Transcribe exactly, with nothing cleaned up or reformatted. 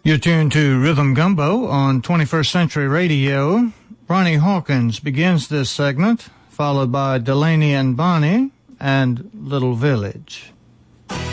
You're tuned to Rhythm Gumbo on twenty-first Century Radio. Ronnie Hawkins begins this segment, followed by Delaney and Bonnie and Little Village.